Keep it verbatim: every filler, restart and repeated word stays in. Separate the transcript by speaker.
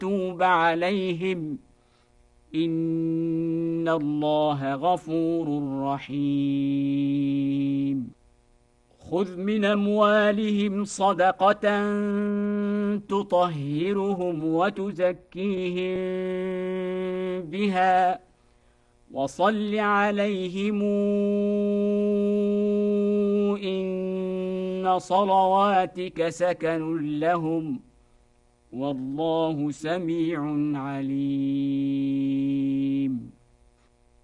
Speaker 1: ليتوب عليهم إن الله غفور رحيم خذ من أموالهم صدقة تطهرهم وتزكيهم بها وصل عليهم إن صلواتك سكن لهم والله سميع عليم